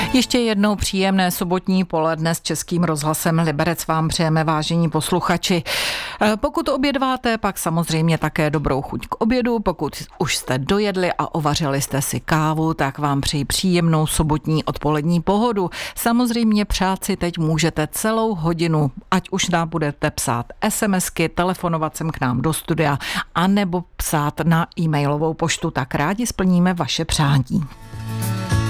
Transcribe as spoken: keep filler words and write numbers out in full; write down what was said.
Ještě jednou příjemné sobotní poledne s Českým rozhlasem Liberec vám přejeme, vážení posluchači. Pokud obědváte, pak samozřejmě také dobrou chuť k obědu. Pokud už jste dojedli a ovařili jste si kávu, tak vám přeji příjemnou sobotní odpolední pohodu. Samozřejmě přát si teď můžete celou hodinu, ať už nám budete psát SMSky, telefonovat sem k nám do studia, anebo psát na e-mailovou poštu, tak rádi splníme vaše přání.